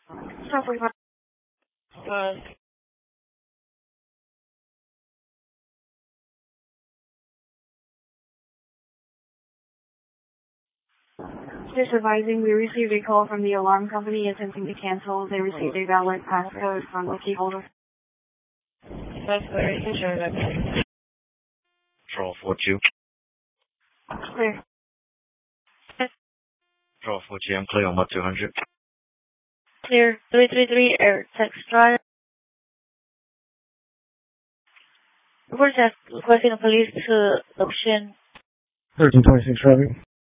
Just advising, we received a call from the alarm company attempting to cancel. They received a valid passcode from the key holder. That's very interesting. Control 42. Clear. Control 42, I'm clear on what 200. Clear. 333 Air Text Drive. We're just requesting the police to location 1326 traffic.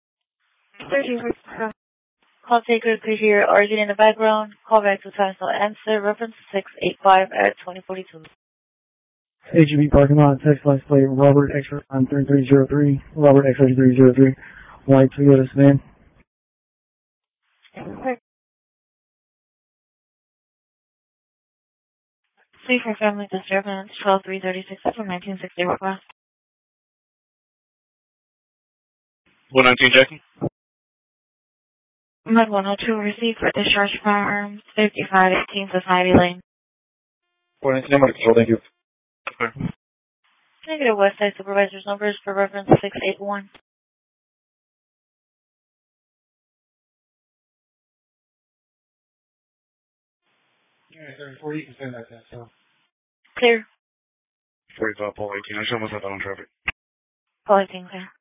1326. call taker could hear arguing in the background. Call back 2 times, no answer. Reference 685 at 2042. HEB parking lot, text license plate, Robert X on 3303, Robert X 3303, white Toyota sedan. Please for family disturbance, 12336 from 1960 request. 119 Jackie. Med 102 received for discharge firearms, 5518 Society Lane. 119 number control, thank you. Okay. Negative Westside Supervisor's numbers for reference 681. Yeah, 40, you can send that, so. Clear. 45 Paul 18, I show myself out on traffic. Call 18 clear.